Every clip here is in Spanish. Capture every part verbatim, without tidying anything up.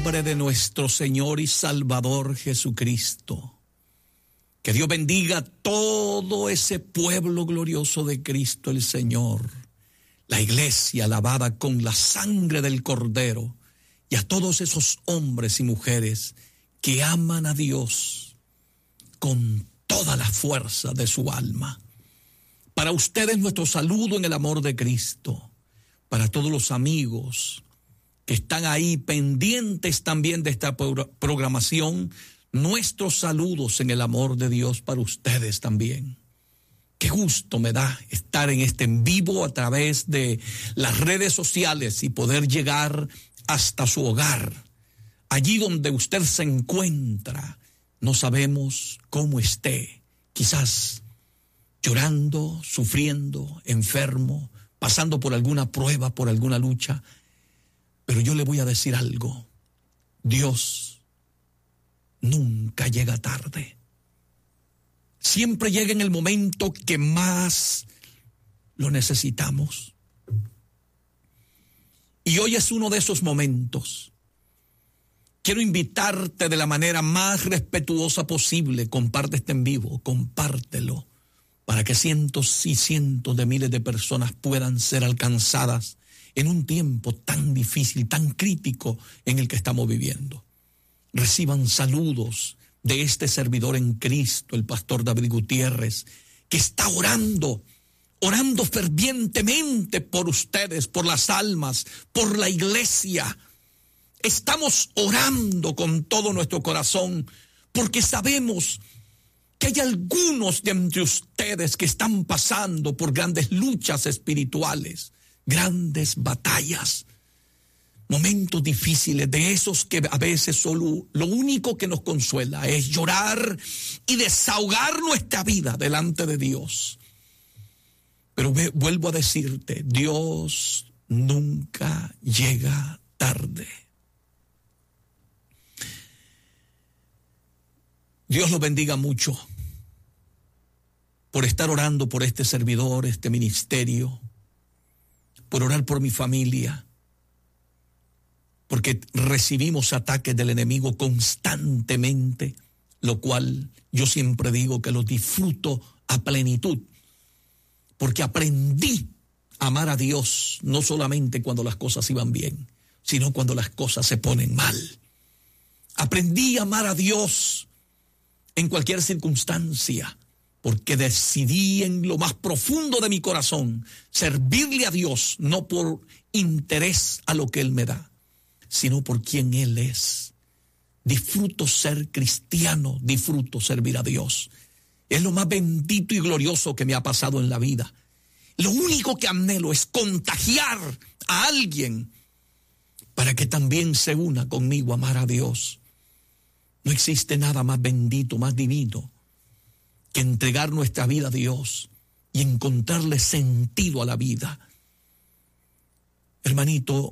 nombre de nuestro Señor y Salvador Jesucristo. Que Dios bendiga todo ese pueblo glorioso de Cristo el Señor, la iglesia lavada con la sangre del Cordero, y a todos esos hombres y mujeres que aman a Dios con toda la fuerza de su alma. Para ustedes nuestro saludo en el amor de Cristo. Para todos los amigos que están ahí pendientes también de esta programación, nuestros saludos en el amor de Dios para ustedes también. Qué gusto me da estar en este en vivo a través de las redes sociales y poder llegar hasta su hogar, allí donde usted se encuentra. No sabemos cómo esté, quizás llorando, sufriendo, enfermo, pasando por alguna prueba, por alguna lucha. Pero yo le voy a decir algo: Dios nunca llega tarde. Siempre llega en el momento que más lo necesitamos. Y hoy es uno de esos momentos. Quiero invitarte de la manera más respetuosa posible. Comparte este en vivo, compártelo, para que cientos y cientos de miles de personas puedan ser alcanzadas en un tiempo tan difícil, tan crítico en el que estamos viviendo. Reciban saludos de este servidor en Cristo, el pastor David Gutiérrez, que está orando, orando fervientemente por ustedes, por las almas, por la iglesia. Estamos orando con todo nuestro corazón, porque sabemos que hay algunos de entre ustedes que están pasando por grandes luchas espirituales, grandes batallas, momentos difíciles, de esos que a veces solo lo único que nos consuela es llorar y desahogar nuestra vida delante de Dios. Pero me, vuelvo a decirte, Dios nunca llega tarde. Dios los bendiga mucho por estar orando por este servidor, este ministerio, por orar por mi familia, porque recibimos ataques del enemigo constantemente, lo cual yo siempre digo que los disfruto a plenitud, porque aprendí a amar a Dios no solamente cuando las cosas iban bien, sino cuando las cosas se ponen mal. Aprendí a amar a Dios en cualquier circunstancia, porque decidí en lo más profundo de mi corazón servirle a Dios, no por interés a lo que Él me da, sino por quien Él es. Disfruto ser cristiano, disfruto servir a Dios. Es lo más bendito y glorioso que me ha pasado en la vida. Lo único que anhelo es contagiar a alguien para que también se una conmigo a amar a Dios. No existe nada más bendito, más divino, que entregar nuestra vida a Dios y encontrarle sentido a la vida. Hermanito,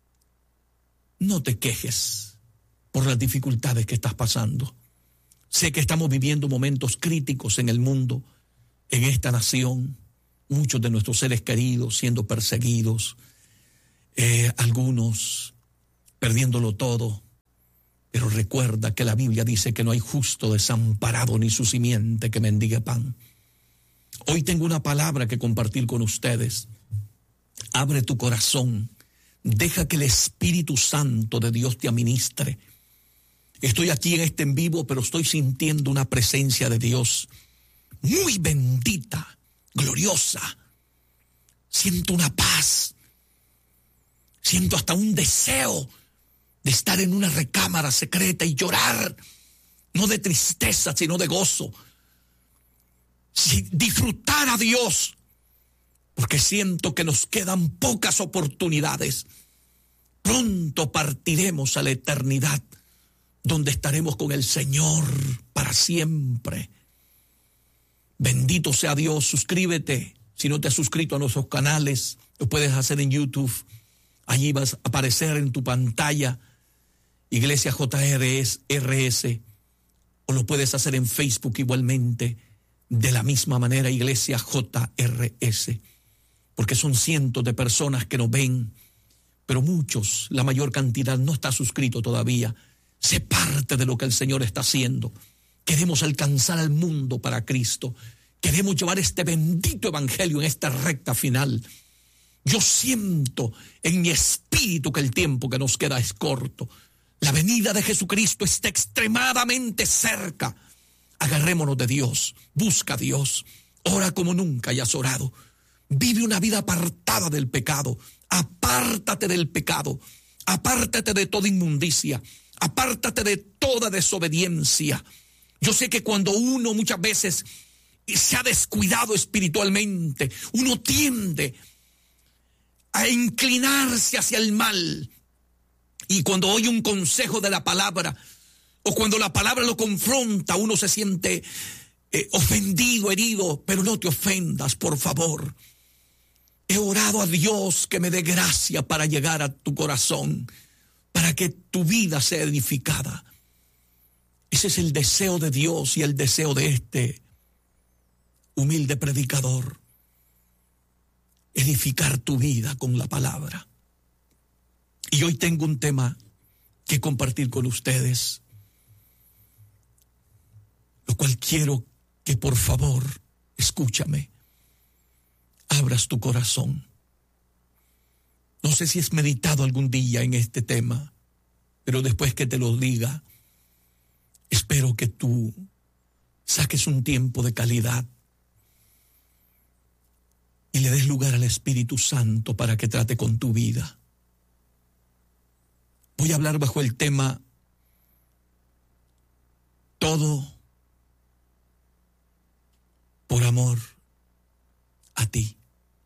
no te quejes por las dificultades que estás pasando. Sé que estamos viviendo momentos críticos en el mundo, en esta nación, muchos de nuestros seres queridos siendo perseguidos, eh, algunos perdiéndolo todo. Pero recuerda que la Biblia dice que no hay justo desamparado ni su simiente que mendigue pan. Hoy tengo una palabra que compartir con ustedes. Abre tu corazón, deja que el Espíritu Santo de Dios te administre. Estoy aquí en este en vivo, pero estoy sintiendo una presencia de Dios muy bendita, gloriosa. Siento una paz, siento hasta un deseo de estar en una recámara secreta y llorar, no de tristeza, sino de gozo. Sí, disfrutar a Dios, porque siento que nos quedan pocas oportunidades. Pronto partiremos a la eternidad, donde estaremos con el Señor para siempre. Bendito sea Dios. Suscríbete. Si no te has suscrito a nuestros canales, lo puedes hacer en YouTube. Allí vas a aparecer en tu pantalla Iglesia J R S, o lo puedes hacer en Facebook igualmente, de la misma manera, Iglesia J R S, porque son cientos de personas que nos ven pero muchos, la mayor cantidad, no está suscrito todavía. Sé parte de lo que el Señor está haciendo. Queremos alcanzar al mundo para Cristo. Queremos llevar este bendito evangelio en esta recta final. Yo siento en mi espíritu que el tiempo que nos queda es corto. La venida de Jesucristo está extremadamente cerca. Agarrémonos de Dios, busca a Dios, ora como nunca hayas orado. Vive una vida apartada del pecado. Apártate del pecado. Apártate de toda inmundicia. Apártate de toda desobediencia. Yo sé que cuando uno muchas veces se ha descuidado espiritualmente, uno tiende a inclinarse hacia el mal. Y cuando oye un consejo de la palabra, o cuando la palabra lo confronta, uno se siente eh, ofendido, herido. Pero no te ofendas, por favor. He orado a Dios que me dé gracia para llegar a tu corazón, para que tu vida sea edificada. Ese es el deseo de Dios y el deseo de este humilde predicador. Edificar tu vida con la palabra. Y hoy tengo un tema que compartir con ustedes, lo cual quiero que por favor, escúchame, abras tu corazón. No sé si has meditado algún día en este tema, pero después que te lo diga, espero que tú saques un tiempo de calidad y le des lugar al Espíritu Santo para que trate con tu vida. Voy a hablar bajo el tema todo por amor a ti.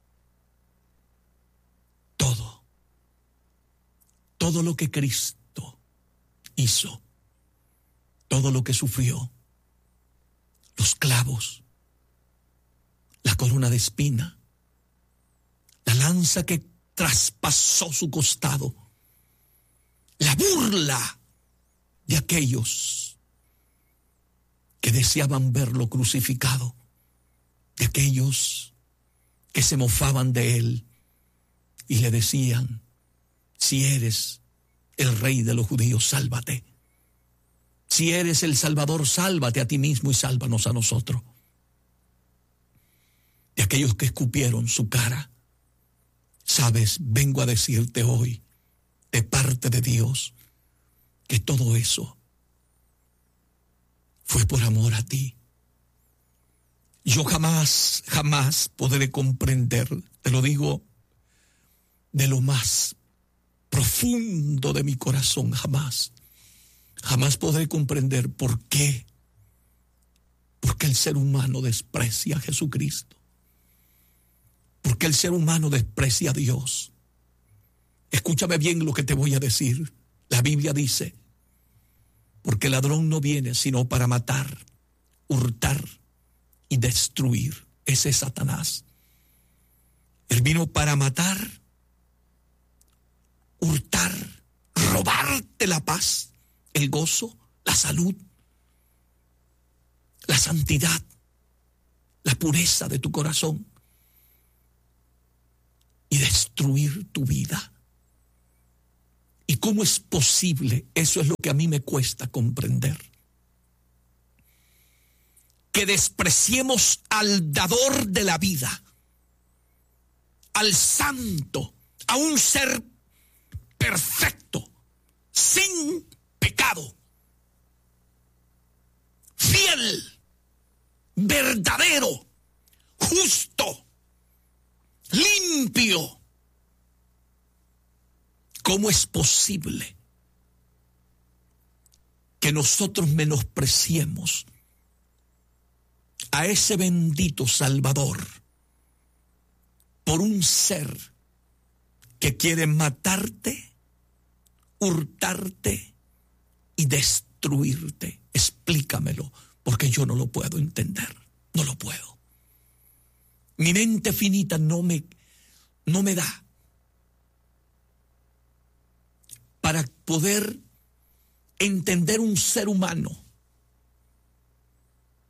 Todo. Todo lo que Cristo hizo. Todo lo que sufrió. Los clavos. La corona de espina. La lanza que traspasó su costado. La burla de aquellos que deseaban verlo crucificado. De aquellos que se mofaban de él y le decían: si eres el rey de los judíos, sálvate. Si eres el Salvador, sálvate a ti mismo y sálvanos a nosotros. De aquellos que escupieron su cara. Sabes, vengo a decirte hoy, de parte de Dios, que todo eso fue por amor a ti. Yo jamás, jamás podré comprender, te lo digo de lo más profundo de mi corazón, jamás, jamás podré comprender por qué, por qué el ser humano desprecia a Jesucristo, por qué el ser humano desprecia a Dios. Escúchame bien lo que te voy a decir. La Biblia dice, porque el ladrón no viene sino para matar, hurtar y destruir. Ese es Satanás. Él vino para matar, hurtar, robarte la paz, el gozo, la salud, la santidad, la pureza de tu corazón y destruir tu vida. ¿Y cómo es posible? Eso es lo que a mí me cuesta comprender. Que despreciemos al dador de la vida, al santo, a un ser perfecto, sin pecado, fiel, verdadero, justo, limpio. ¿Cómo es posible que nosotros menospreciemos a ese bendito Salvador por un ser que quiere matarte, hurtarte y destruirte? Explícamelo, porque yo no lo puedo entender, no lo puedo. Mi mente finita no me, no me da para poder entender un ser humano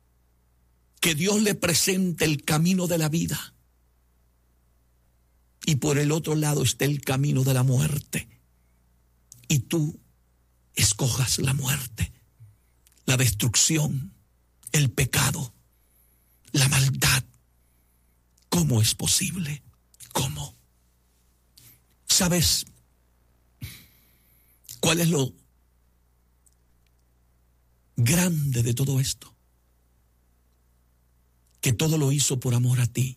que Dios le presente el camino de la vida y por el otro lado está el camino de la muerte, y tú escojas la muerte, la destrucción, el pecado, la maldad, ¿cómo es posible? ¿Cómo? ¿Sabes cuál es lo grande de todo esto? Que todo lo hizo por amor a ti,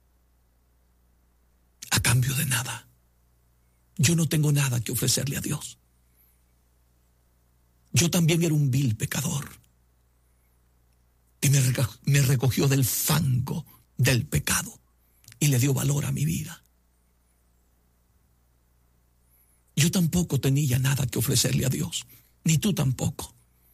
a cambio de nada. Yo no tengo nada que ofrecerle a Dios. Yo también era un vil pecador, y me, reco- me recogió del fango del pecado y le dio valor a mi vida. Yo tampoco tenía nada que ofrecerle a Dios, ni tú tampoco.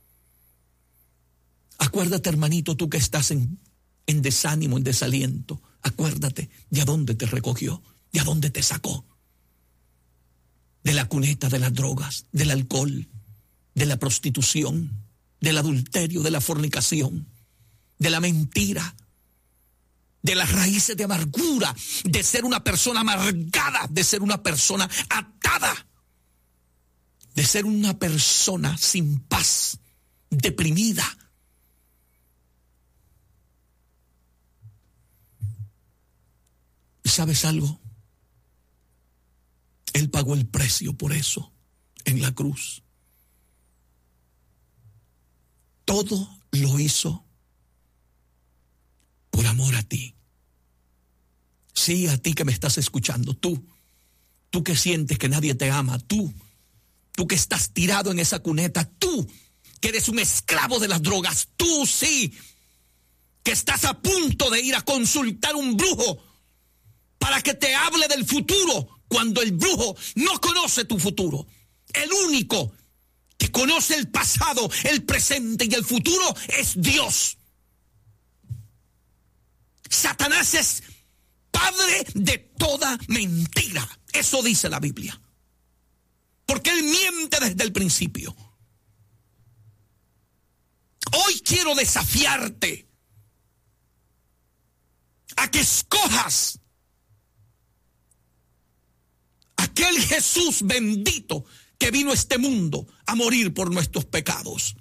Acuérdate, hermanito, tú que estás en, en desánimo, en desaliento, acuérdate de a dónde te recogió, de a dónde te sacó. De la cuneta de las drogas, del alcohol, de la prostitución, del adulterio, de la fornicación, de la mentira, de las raíces de amargura, de ser una persona amargada, de ser una persona atada, de ser una persona sin paz, deprimida. ¿Sabes algo? Él pagó el precio por eso en la cruz. Todo lo hizo por amor a ti. Sí, a ti que me estás escuchando, tú, tú que sientes que nadie te ama, tú, tú que estás tirado en esa cuneta, tú que eres un esclavo de las drogas, tú sí, que estás a punto de ir a consultar un brujo para que te hable del futuro, cuando el brujo no conoce tu futuro. El único que conoce el pasado, el presente y el futuro es Dios. Satanás es padre de toda mentira. Eso dice la Biblia. Porque él miente desde el principio. Hoy quiero desafiarte a que escojas aquel Jesús bendito que vino a este mundo a morir por nuestros pecados.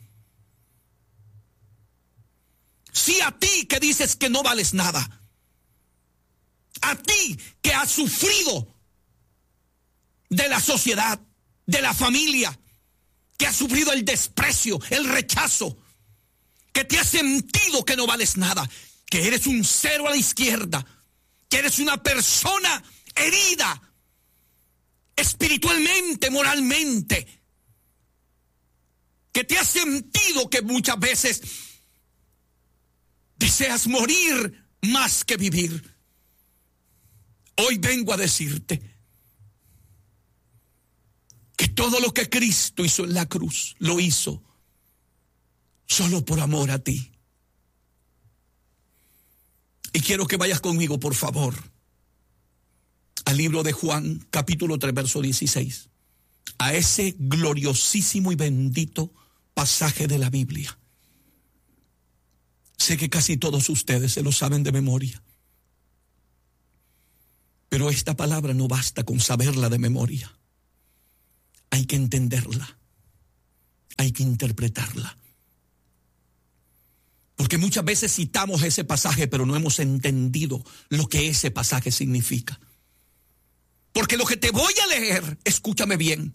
Sí, a ti que dices que no vales nada, a ti que has sufrido de la sociedad, de la familia, que has sufrido el desprecio, el rechazo, que te has sentido que no vales nada, que eres un cero a la izquierda, que eres una persona herida espiritualmente, moralmente, que te has sentido que muchas veces deseas morir más que vivir. Hoy vengo a decirte que todo lo que Cristo hizo en la cruz, lo hizo solo por amor a ti. Y quiero que vayas conmigo, por favor, al libro de Juan, capítulo tres, verso dieciséis, a ese gloriosísimo y bendito pasaje de la Biblia. Sé que casi todos ustedes se lo saben de memoria, pero esta palabra no basta con saberla de memoria. Hay que entenderla, hay que interpretarla. Porque muchas veces citamos ese pasaje, pero no hemos entendido lo que ese pasaje significa. Porque lo que te voy a leer, escúchame bien,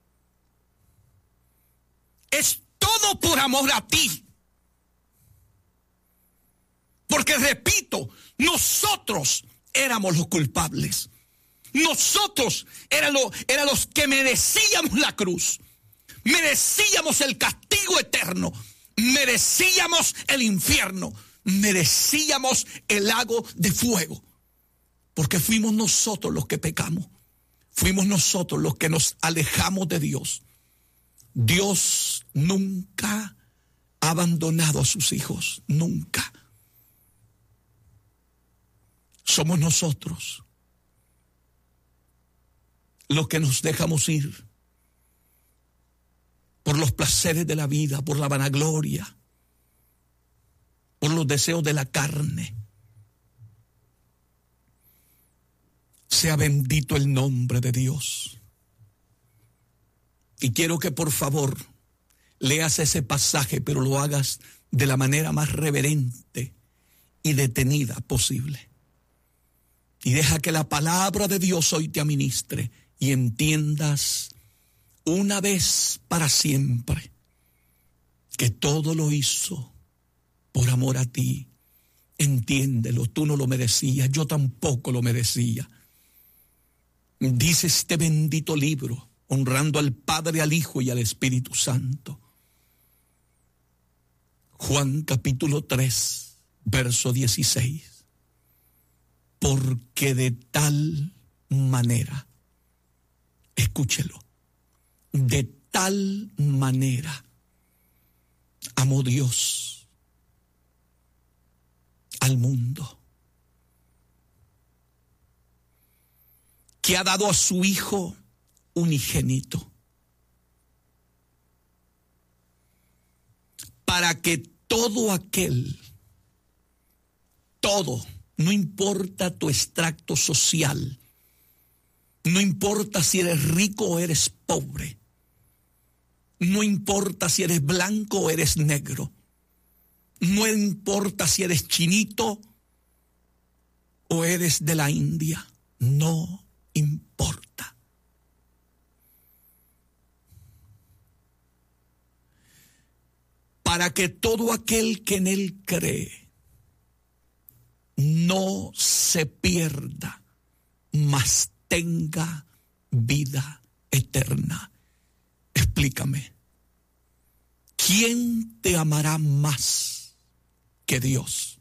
es todo por amor a ti. Porque repito, nosotros éramos los culpables. Nosotros éramos, éramos los que merecíamos la cruz. Merecíamos el castigo eterno. Merecíamos el infierno. Merecíamos el lago de fuego. Porque fuimos nosotros los que pecamos. Fuimos nosotros los que nos alejamos de Dios. Dios nunca ha abandonado a sus hijos. Nunca. Somos nosotros los que nos dejamos ir por los placeres de la vida, por la vanagloria, por los deseos de la carne. Sea bendito el nombre de Dios. Y quiero que por favor leas ese pasaje, pero lo hagas de la manera más reverente y detenida posible. Y deja que la palabra de Dios hoy te administre y entiendas una vez para siempre que todo lo hizo por amor a ti. Entiéndelo, tú no lo merecías, yo tampoco lo merecía. Dice este bendito libro, honrando al Padre, al Hijo y al Espíritu Santo. Juan capítulo tres, verso dieciséis. Porque de tal manera, escúchelo, de tal manera amó Dios al mundo, que ha dado a su Hijo unigénito, para que todo aquel, todo, no importa tu extracto social, no importa si eres rico o eres pobre, no importa si eres blanco o eres negro, no importa si eres chinito o eres de la India, no importa. Para que todo aquel que en él cree no se pierda, mas tenga vida eterna. Explícame, ¿quién te amará más que Dios?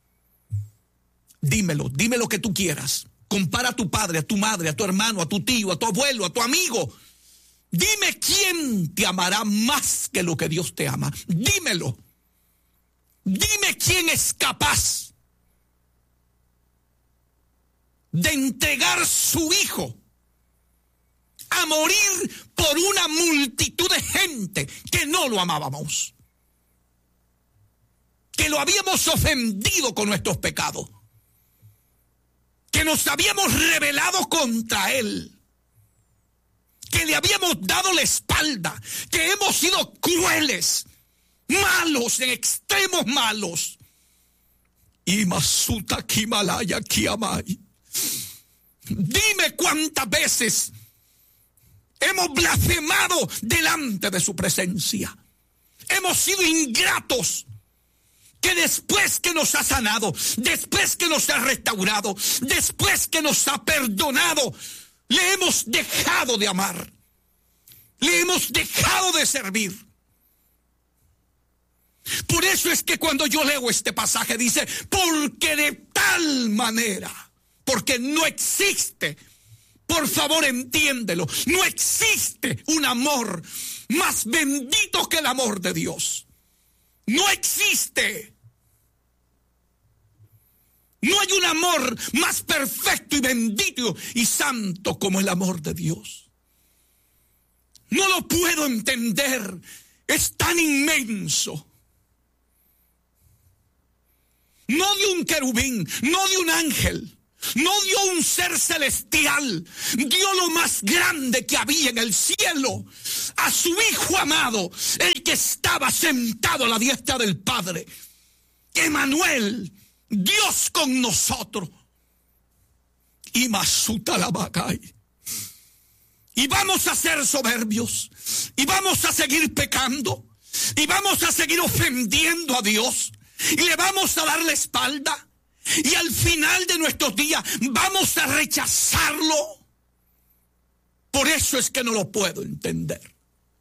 Dímelo, dime lo que tú quieras. Compara a tu padre, a tu madre, a tu hermano, a tu tío, a tu abuelo, a tu amigo. Dime quién te amará más que lo que Dios te ama. Dímelo. Dime quién es capaz de entregar su Hijo a morir por una multitud de gente que no lo amábamos, que lo habíamos ofendido con nuestros pecados, que nos habíamos rebelado contra Él, que le habíamos dado la espalda, que hemos sido crueles, malos, en extremos malos. Y Masuta Kimalaya Kiamai. Dime cuántas veces hemos blasfemado delante de su presencia. Hemos sido ingratos, que después que nos ha sanado, después que nos ha restaurado, después que nos ha perdonado, le hemos dejado de amar, le hemos dejado de servir. Por eso es que cuando yo leo este pasaje dice, porque de tal manera, porque no existe, por favor entiéndelo, no existe un amor más bendito que el amor de Dios. No existe. No hay un amor más perfecto y bendito y santo como el amor de Dios. No lo puedo entender. Es tan inmenso. No de un querubín, no de un ángel, no dio un ser celestial, dio lo más grande que había en el cielo, a su Hijo amado, el que estaba sentado a la diestra del Padre, Emmanuel, Dios con nosotros. Y Masuta la Bacay. Y vamos a ser soberbios, y vamos a seguir pecando, y vamos a seguir ofendiendo a Dios, y le vamos a dar la espalda. Y al final de nuestros días vamos a rechazarlo. Por eso es que no lo puedo entender.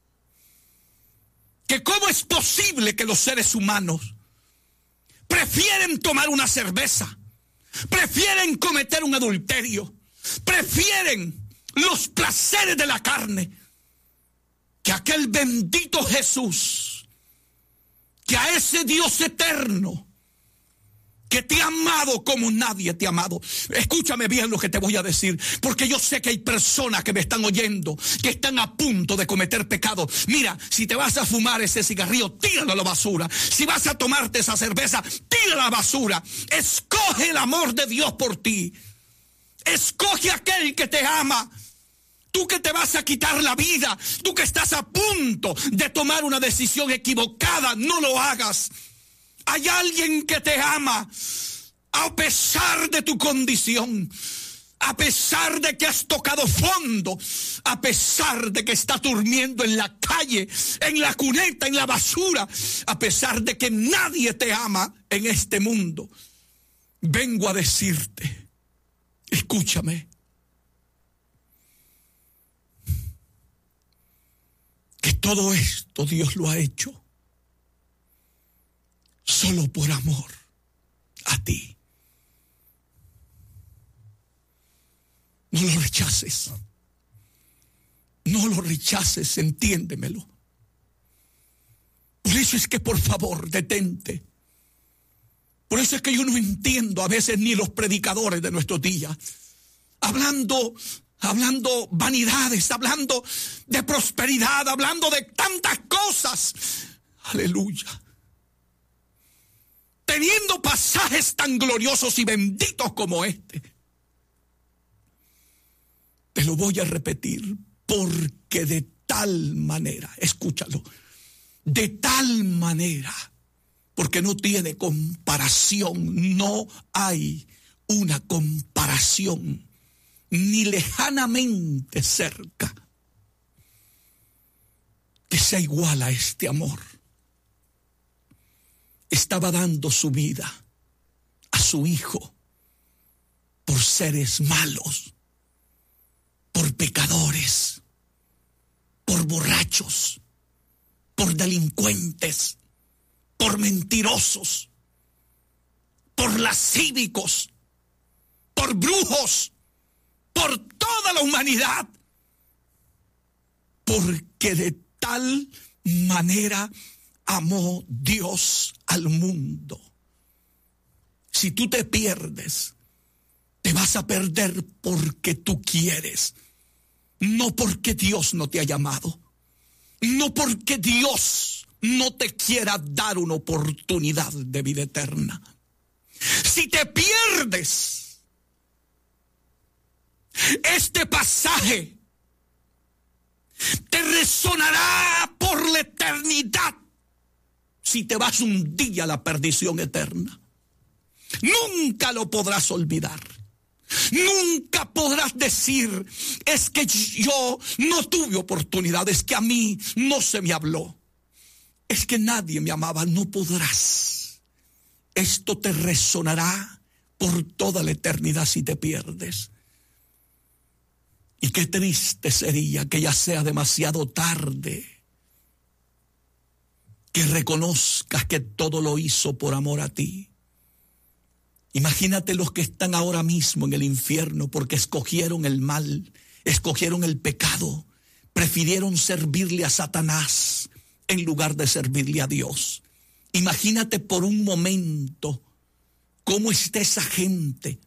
Que cómo es posible que los seres humanos prefieren tomar una cerveza, prefieren cometer un adulterio, prefieren los placeres de la carne, que aquel bendito Jesús, que a ese Dios eterno, que te ha amado como nadie te ha amado. Escúchame bien lo que te voy a decir, porque yo sé que hay personas que me están oyendo, que están a punto de cometer pecado. Mira, si te vas a fumar ese cigarrillo, tíralo a la basura. Si vas a tomarte esa cerveza, tírala a la basura. Escoge el amor de Dios por ti. Escoge a aquel que te ama. Tú que te vas a quitar la vida, tú que estás a punto de tomar una decisión equivocada, no lo hagas. Hay alguien que te ama a pesar de tu condición, a pesar de que has tocado fondo, a pesar de que estás durmiendo en la calle, en la cuneta, en la basura, a pesar de que nadie te ama en este mundo. Vengo a decirte, escúchame, que todo esto Dios lo ha hecho solo por amor a ti. No lo rechaces. No lo rechaces, entiéndemelo. Por eso es que por favor detente. Por eso es que yo no entiendo a veces ni los predicadores de nuestros días. Hablando, hablando vanidades, hablando de prosperidad, hablando de tantas cosas. Aleluya. Teniendo pasajes tan gloriosos y benditos como este. Te lo voy a repetir, porque de tal manera, escúchalo, de tal manera, porque no tiene comparación, no hay una comparación, ni lejanamente cerca, que sea igual a este amor. Estaba dando su vida a su hijo por seres malos, por pecadores, por borrachos, por delincuentes, por mentirosos, por lascívicos, por brujos, por toda la humanidad, porque de tal manera amó Dios al mundo. Si tú te pierdes, te vas a perder porque tú quieres, no porque Dios no te ha llamado, no porque Dios no te quiera dar una oportunidad de vida eterna. Si te pierdes, este pasaje te resonará por la eternidad si te vas un día a la perdición eterna. Nunca lo podrás olvidar. Nunca podrás decir, es que yo no tuve oportunidad, es que a mí no se me habló, es que nadie me amaba. No podrás. Esto te resonará por toda la eternidad si te pierdes. Y qué triste sería que ya sea demasiado tarde, que reconozcas que todo lo hizo por amor a ti. Imagínate los que están ahora mismo en el infierno porque escogieron el mal, escogieron el pecado, prefirieron servirle a Satanás en lugar de servirle a Dios. Imagínate por un momento cómo está esa gente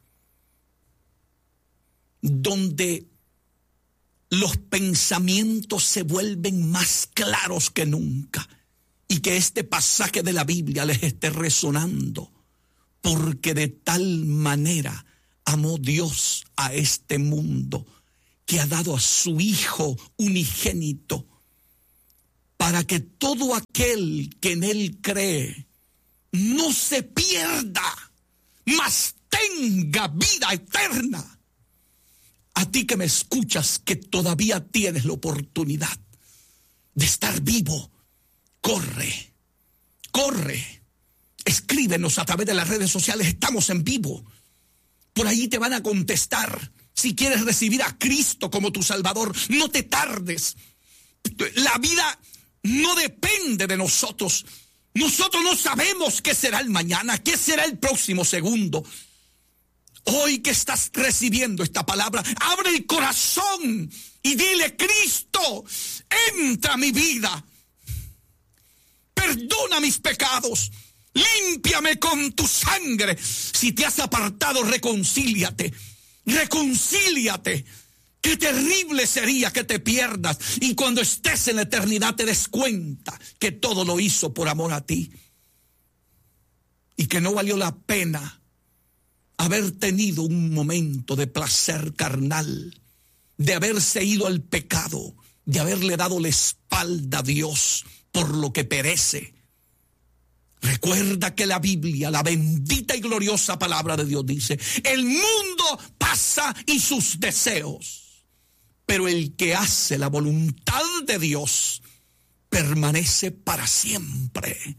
donde los pensamientos se vuelven más claros que nunca y que este pasaje de la Biblia les esté resonando. Porque de tal manera amó Dios a este mundo que ha dado a su Hijo unigénito para que todo aquel que en Él cree no se pierda, mas tenga vida eterna. A ti que me escuchas, que todavía tienes la oportunidad de estar vivo, corre, corre. Escríbenos a través de las redes sociales, estamos en vivo. Por ahí te van a contestar. Si quieres recibir a Cristo como tu Salvador, no te tardes. La vida no depende de nosotros. Nosotros no sabemos qué será el mañana, qué será el próximo segundo. Hoy que estás recibiendo esta palabra, abre el corazón y dile: Cristo, entra a mi vida. Perdona mis pecados. Límpiame con tu sangre. Si te has apartado, reconcíliate. Reconcíliate. Qué terrible sería que te pierdas y cuando estés en la eternidad te des cuenta que todo lo hizo por amor a ti y que no valió la pena haber tenido un momento de placer carnal, de haberse ido al pecado, de haberle dado la espalda a Dios por lo que perece. Recuerda que la Biblia, la bendita y gloriosa palabra de Dios dice, el mundo pasa y sus deseos, pero el que hace la voluntad de Dios permanece para siempre.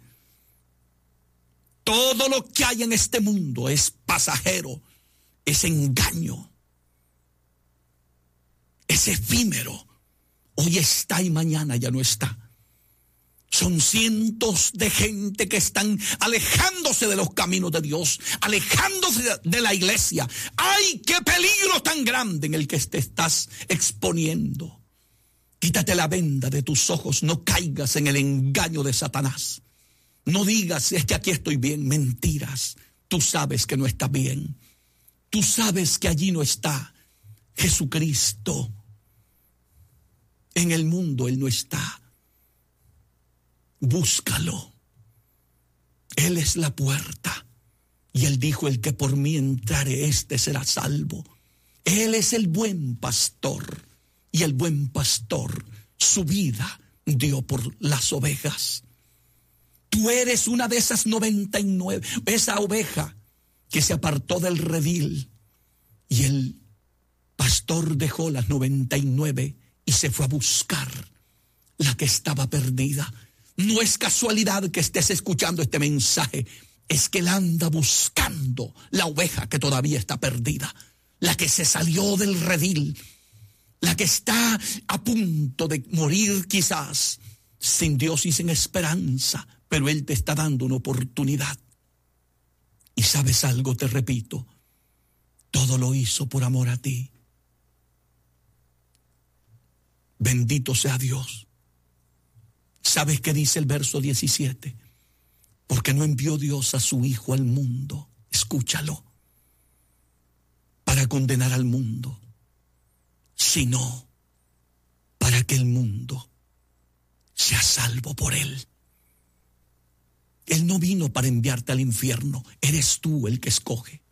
Todo lo que hay en este mundo es pasajero, es engaño, es efímero. Hoy está y mañana ya no está. Son cientos de gente que están alejándose de los caminos de Dios, alejándose de la iglesia. ¡Ay, qué peligro tan grande en el que te estás exponiendo! Quítate la venda de tus ojos, no caigas en el engaño de Satanás. No digas, es que aquí estoy bien. Mentiras. Tú sabes que no está bien. Tú sabes que allí no está Jesucristo. En el mundo Él no está. Búscalo. Él es la puerta. Y Él dijo, el que por mí entrare, este será salvo. Él es el buen pastor. Y el buen pastor su vida dio por las ovejas. Tú eres una de esas noventa y nueve, esa oveja que se apartó del redil. Y el pastor dejó las noventa y nueve y se fue a buscar la que estaba perdida. No es casualidad que estés escuchando este mensaje, es que él anda buscando la oveja que todavía está perdida, la que se salió del redil, la que está a punto de morir quizás, sin Dios y sin esperanza, pero Él te está dando una oportunidad. Y sabes algo, te repito, todo lo hizo por amor a ti. Bendito sea Dios. ¿Sabes qué dice el verso diecisiete? Porque no envió Dios a su Hijo al mundo, escúchalo, para condenar al mundo, sino para que el mundo sea salvo por Él. Él no vino para enviarte al infierno, eres tú el que escoge.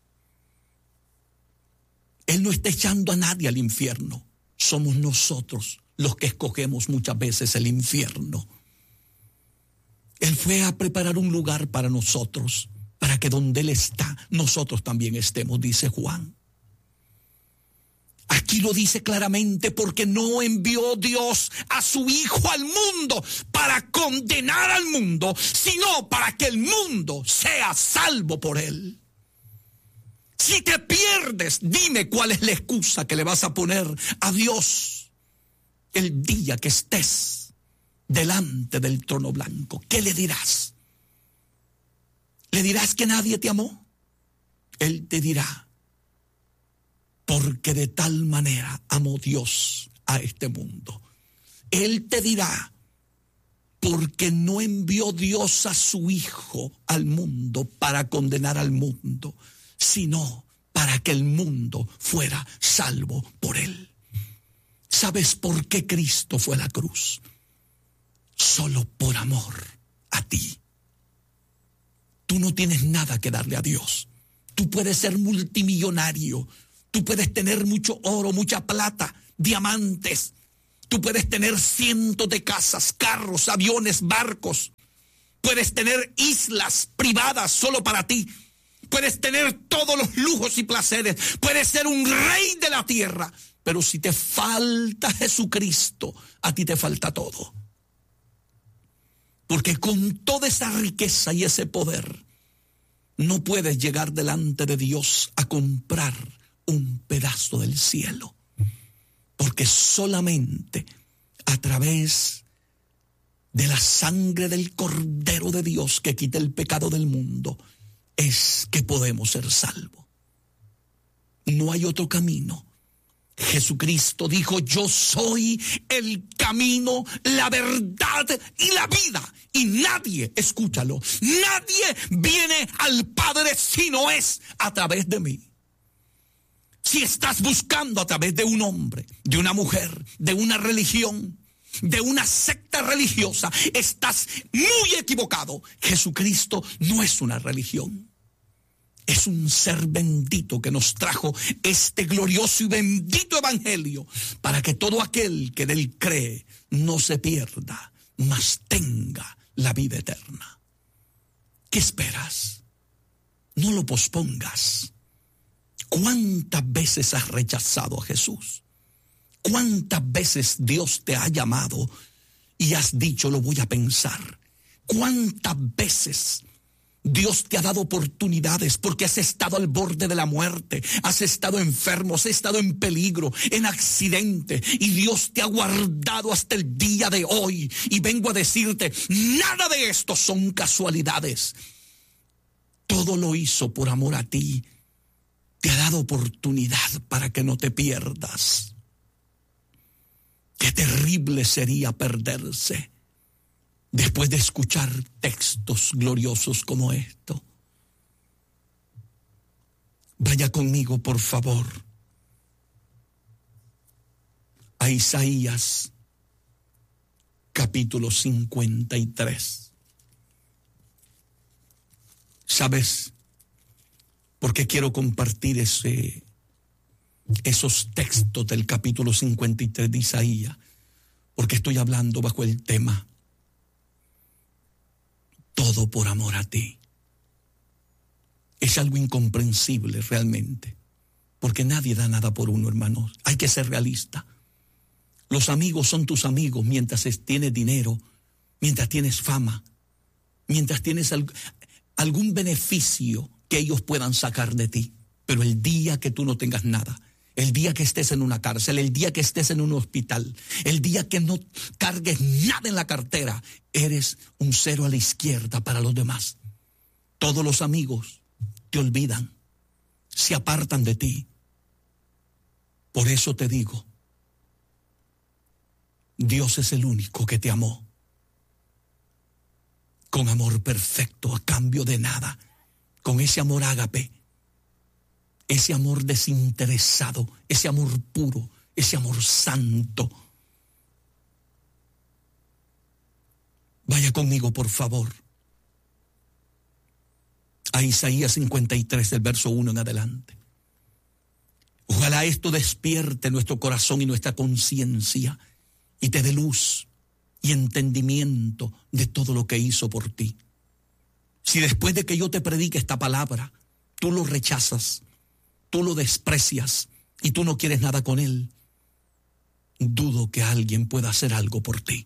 Él no está echando a nadie al infierno, somos nosotros los que escogemos muchas veces el infierno. Él fue a preparar un lugar para nosotros, para que donde Él está, nosotros también estemos, dice Juan. Aquí lo dice claramente, porque no envió Dios a su Hijo al mundo para condenar al mundo, sino para que el mundo sea salvo por Él. Si te pierdes, dime cuál es la excusa que le vas a poner a Dios el día que estés delante del trono blanco. ¿Qué le dirás? ¿Le dirás que nadie te amó? Él te dirá, porque de tal manera amó Dios a este mundo. Él te dirá, porque no envió Dios a su Hijo al mundo para condenar al mundo, sino para que el mundo fuera salvo por Él. ¿Sabes por qué Cristo fue a la cruz? Solo por amor a ti. Tú no tienes nada que darle a Dios. Tú puedes ser multimillonario. Tú puedes tener mucho oro, mucha plata, diamantes. Tú puedes tener cientos de casas, carros, aviones, barcos. Puedes tener islas privadas solo para ti. Puedes tener todos los lujos y placeres. Puedes ser un rey de la tierra. Pero si te falta Jesucristo, a ti te falta todo. Porque con toda esa riqueza y ese poder, no puedes llegar delante de Dios a comprar un pedazo del cielo. Porque solamente a través de la sangre del Cordero de Dios que quita el pecado del mundo es que podemos ser salvos. No hay otro camino. Jesucristo dijo, yo soy el camino, la verdad y la vida. Y nadie, escúchalo, nadie viene al Padre si no es a través de mí. Si estás buscando a través de un hombre, de una mujer, de una religión, de una secta religiosa, estás muy equivocado. Jesucristo no es una religión. Es un ser bendito que nos trajo este glorioso y bendito evangelio para que todo aquel que en él cree no se pierda, mas tenga la vida eterna. ¿Qué esperas? No lo pospongas. ¿Cuántas veces has rechazado a Jesús? ¿Cuántas veces Dios te ha llamado y has dicho, lo voy a pensar? ¿Cuántas veces Dios te ha dado oportunidades porque has estado al borde de la muerte, has estado enfermo, has estado en peligro, en accidente, y Dios te ha guardado hasta el día de hoy? Y vengo a decirte, nada de esto son casualidades. Todo lo hizo por amor a ti. Te ha dado oportunidad para que no te pierdas. Qué terrible sería perderse después de escuchar textos gloriosos como esto. Vaya conmigo, por favor, a Isaías capítulo cincuenta y tres. ¿Sabes por qué quiero compartir ese, esos textos del capítulo cincuenta y tres de Isaías? Porque estoy hablando bajo el tema todo por amor a ti. Es algo incomprensible realmente, porque nadie da nada por uno, hermanos. Hay que ser realista. Los amigos son tus amigos mientras tienes dinero, mientras tienes fama, mientras tienes al, algún beneficio que ellos puedan sacar de ti. Pero el día que tú no tengas nada, el día que estés en una cárcel, el día que estés en un hospital, el día que no cargues nada en la cartera, eres un cero a la izquierda para los demás. Todos los amigos te olvidan, se apartan de ti. Por eso te digo, Dios es el único que te amó con amor perfecto, a cambio de nada, con ese amor ágape, ese amor desinteresado, ese amor puro, ese amor santo. Vaya conmigo, por favor, a Isaías cincuenta y tres, del verso uno en adelante. Ojalá esto despierte nuestro corazón y nuestra conciencia y te dé luz y entendimiento de todo lo que hizo por ti. Si después de que yo te predique esta palabra, tú lo rechazas, tú lo desprecias y tú no quieres nada con él, dudo que alguien pueda hacer algo por ti.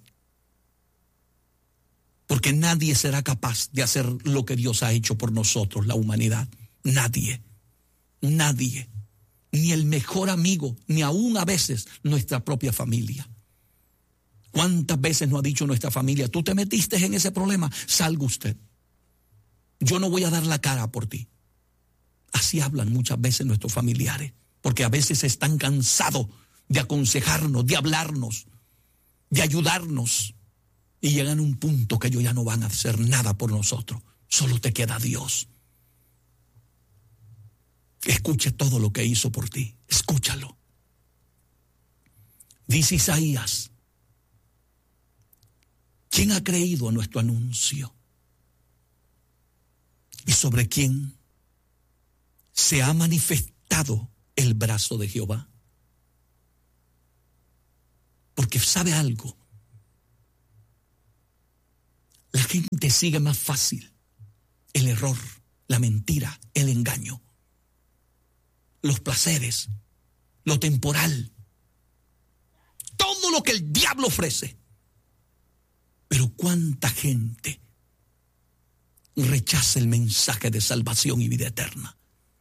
Porque nadie será capaz de hacer lo que Dios ha hecho por nosotros, la humanidad. Nadie, nadie, ni el mejor amigo, ni aún a veces nuestra propia familia. ¿Cuántas veces nos ha dicho nuestra familia, tú te metiste en ese problema, salga usted? Yo no voy a dar la cara por ti. Así hablan muchas veces nuestros familiares, porque a veces están cansados de aconsejarnos, de hablarnos, de ayudarnos, y llegan a un punto que ellos ya no van a hacer nada por nosotros. Solo te queda Dios. Escuche todo lo que hizo por ti. Escúchalo. Dice Isaías, ¿quién ha creído a nuestro anuncio? ¿Y sobre quién se ha manifestado el brazo de Jehová? Porque sabe algo, la gente sigue más fácil el error, la mentira, el engaño, los placeres, lo temporal, todo lo que el diablo ofrece. Pero cuánta gente rechaza el mensaje de salvación y vida eterna.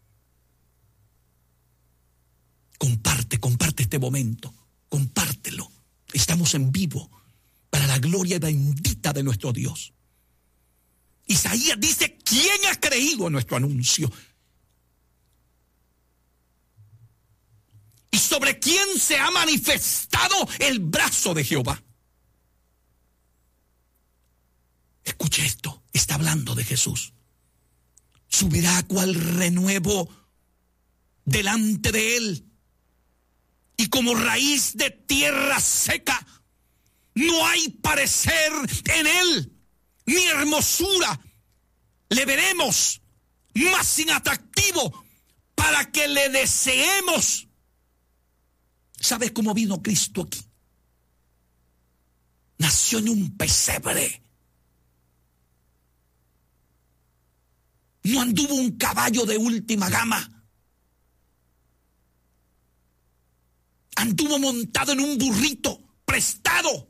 Comparte, comparte este momento, compártelo. Estamos en vivo para la gloria bendita de nuestro Dios. Isaías dice, ¿quién ha creído en nuestro anuncio? ¿Y sobre quién se ha manifestado el brazo de Jehová? Escuche esto, está hablando de Jesús. Subirá cual renuevo delante de él, y como raíz de tierra seca, no hay parecer en él, ni hermosura le veremos, más inatractivo para que le deseemos. ¿Sabes cómo vino Cristo aquí? Nació en un pesebre. No anduvo un caballo de última gama. Anduvo montado en un burrito prestado.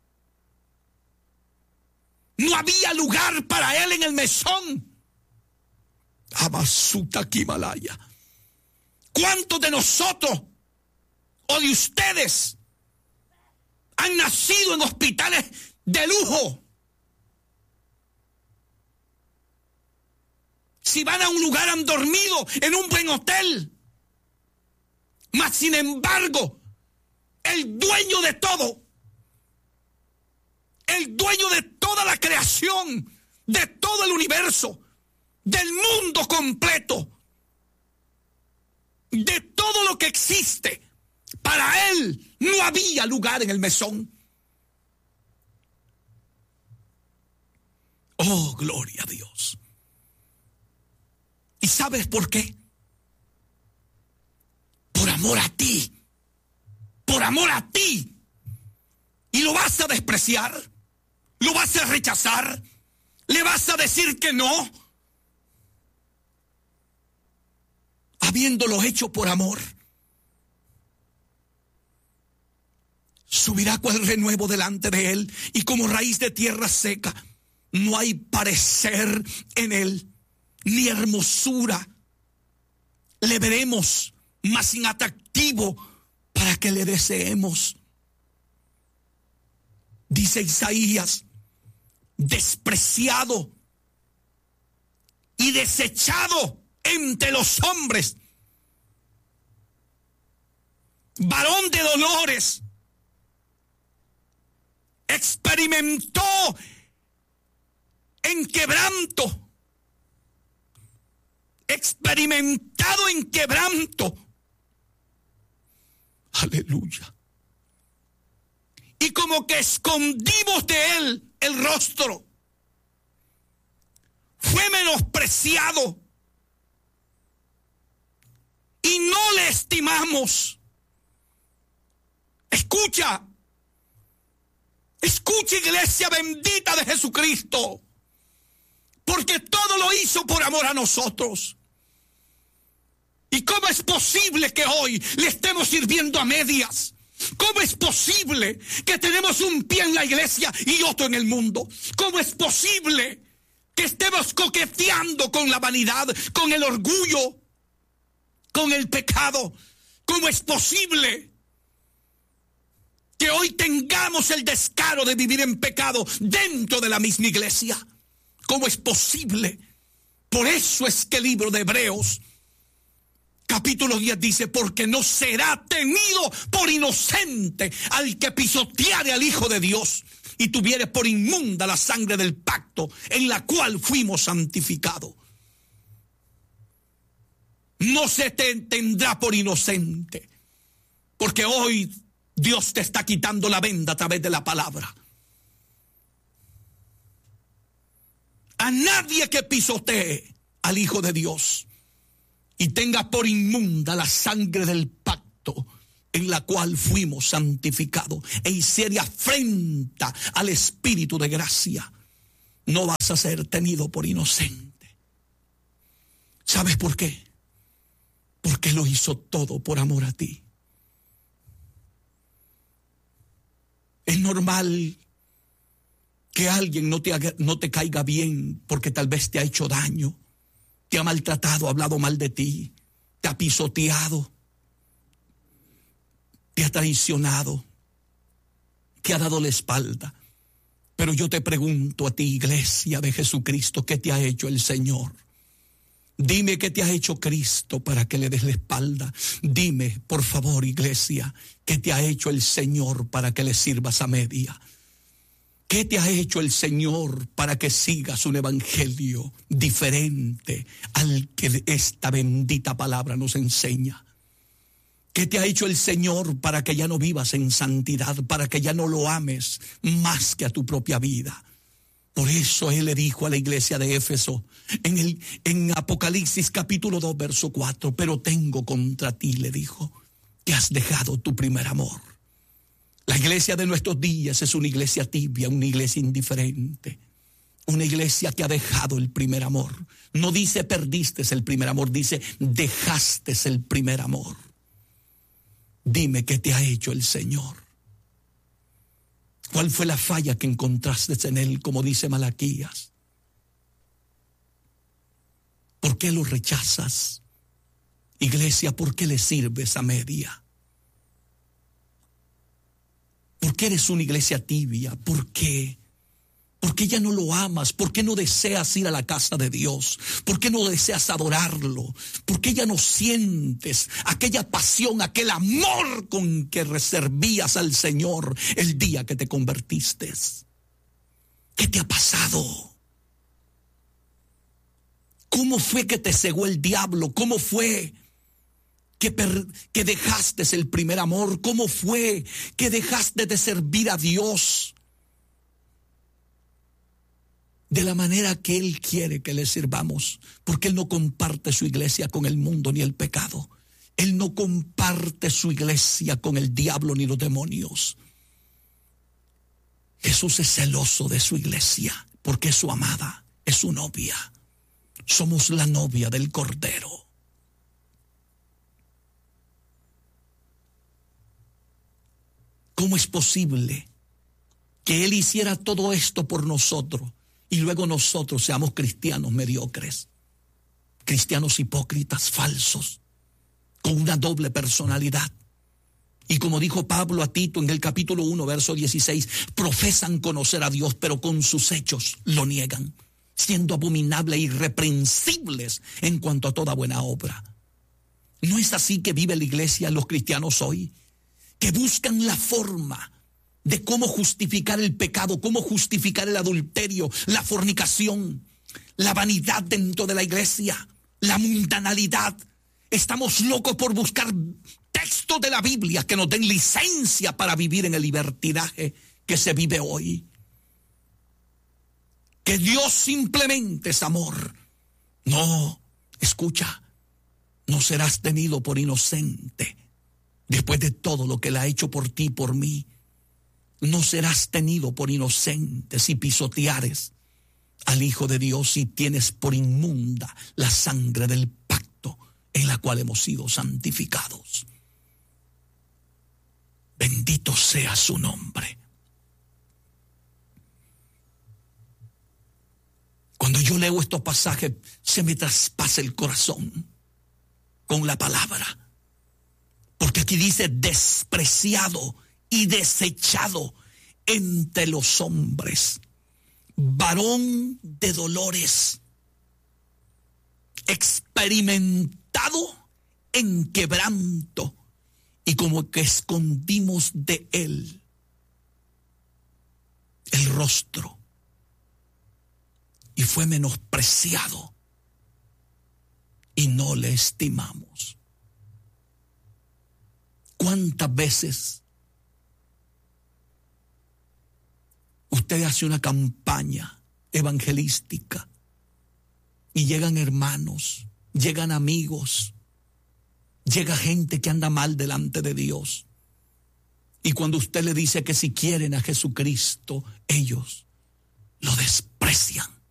No había lugar para él en el mesón. Abasuta Kimalaya. ¿Cuántos de nosotros o de ustedes han nacido en hospitales de lujo? Si van a un lugar han dormido en un buen hotel. Mas sin embargo, el dueño de todo, el dueño de toda la creación, de todo el universo, del mundo completo, de todo lo que existe, para él no había lugar en el mesón. Oh, gloria a Dios. ¿Y sabes por qué? Por amor a ti. Por amor a ti. Y lo vas a despreciar. Lo vas a rechazar. Le vas a decir que no. Habiéndolo hecho por amor. Subirá cual renuevo delante de él. Y como raíz de tierra seca. No hay parecer en él. Ni hermosura. Le veremos más inatractivo para que le deseemos. Dice Isaías, despreciado y desechado entre los hombres, varón de dolores, experimentó en quebranto, experimentado en quebranto. Aleluya. Y como que escondimos de él el rostro. Fue menospreciado. Y no le estimamos. Escucha. Escucha, iglesia bendita de Jesucristo. Porque todo lo hizo por amor a nosotros. ¿Y cómo es posible que hoy le estemos sirviendo a medias? ¿Cómo es posible que tenemos un pie en la iglesia y otro en el mundo? ¿Cómo es posible que estemos coqueteando con la vanidad, con el orgullo, con el pecado? ¿Cómo es posible que hoy tengamos el descaro de vivir en pecado dentro de la misma iglesia? ¿Cómo es posible? Por eso es que el libro de Hebreos capítulo diez dice, porque no será tenido por inocente al que pisoteare al Hijo de Dios y tuviere por inmunda la sangre del pacto en la cual fuimos santificados. No se te tendrá por inocente, porque hoy Dios te está quitando la venda a través de la palabra. A nadie que pisotee al Hijo de Dios y tenga por inmunda la sangre del pacto en la cual fuimos santificados e hiciere afrenta al Espíritu de gracia, no vas a ser tenido por inocente. ¿Sabes por qué? Porque lo hizo todo por amor a ti. Es normal que alguien no te, haga, no te caiga bien porque tal vez te ha hecho daño. Te ha maltratado, ha hablado mal de ti, te ha pisoteado, te ha traicionado, te ha dado la espalda. Pero yo te pregunto a ti, iglesia de Jesucristo, ¿qué te ha hecho el Señor? Dime qué te ha hecho Cristo para que le des la espalda. Dime, por favor, iglesia, qué te ha hecho el Señor para que le sirvas a media. ¿Qué te ha hecho el Señor para que sigas un evangelio diferente al que esta bendita palabra nos enseña? ¿Qué te ha hecho el Señor para que ya no vivas en santidad, para que ya no lo ames más que a tu propia vida? Por eso él le dijo a la iglesia de Éfeso en, el, en Apocalipsis capítulo dos, verso cuatro, pero tengo contra ti, le dijo, que has dejado tu primer amor. La iglesia de nuestros días es una iglesia tibia, una iglesia indiferente, una iglesia que ha dejado el primer amor. No dice perdiste el primer amor, dice dejaste el primer amor. Dime qué te ha hecho el Señor. ¿Cuál fue la falla que encontraste en él, como dice Malaquías? ¿Por qué lo rechazas? Iglesia, ¿por qué le sirves a media? ¿Por qué eres una iglesia tibia? ¿Por qué? ¿Por qué ya no lo amas? ¿Por qué no deseas ir a la casa de Dios? ¿Por qué no deseas adorarlo? ¿Por qué ya no sientes aquella pasión, aquel amor con que reservías al Señor el día que te convertiste? ¿Qué te ha pasado? ¿Cómo fue que te cegó el diablo? ¿Cómo fue que, per, que dejaste el primer amor? ¿Cómo fue que dejaste de servir a Dios de la manera que Él quiere que le sirvamos? Porque Él no comparte su iglesia con el mundo ni el pecado. Él no comparte su iglesia con el diablo ni los demonios. Jesús es celoso de su iglesia porque es su amada, es su novia. Somos la novia del Cordero. ¿Cómo es posible que Él hiciera todo esto por nosotros y luego nosotros seamos cristianos mediocres, cristianos hipócritas, falsos, con una doble personalidad? Y como dijo Pablo a Tito en el capítulo uno, verso dieciséis, profesan conocer a Dios, pero con sus hechos lo niegan, siendo abominables e irreprensibles en cuanto a toda buena obra. ¿No es así que vive la iglesia, los cristianos hoy? Que buscan la forma de cómo justificar el pecado, cómo justificar el adulterio, la fornicación, la vanidad dentro de la iglesia, la mundanalidad. Estamos locos por buscar textos de la Biblia que nos den licencia para vivir en el libertinaje que se vive hoy. Que Dios simplemente es amor. No, escucha, no serás tenido por inocente después de todo lo que Él ha hecho por ti y por mí. No serás tenido por inocente si pisoteares al Hijo de Dios y tienes por inmunda la sangre del pacto en la cual hemos sido santificados. Bendito sea su nombre. Cuando yo leo estos pasajes, se me traspasa el corazón con la palabra. Porque aquí dice despreciado y desechado entre los hombres, varón de dolores, experimentado en quebranto, y como que escondimos de él el rostro, y fue menospreciado y no le estimamos. ¿Cuántas veces usted hace una campaña evangelística y llegan hermanos, llegan amigos, llega gente que anda mal delante de Dios, y cuando usted le dice que si quieren a Jesucristo, ellos lo desprecian?